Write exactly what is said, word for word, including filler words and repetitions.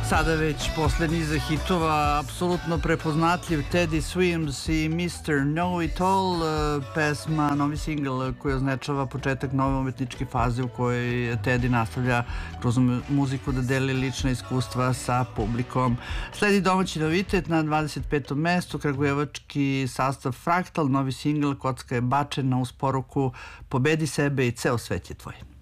Sada već posle niza hitova, apsolutno prepoznatljiv Teddy Swims i mister Know It All, pesma, novi singl koji označava početak nove umetničke faze u kojoj Teddy nastavlja kroz muziku da deli lična iskustva sa publikom. Sledi domaći novitet na dvadeset petom mestu, kragujevački sastav Fraktal, novi singl Kocka je bačena uz poruku pobedi sebe i ceo svet je tvoj.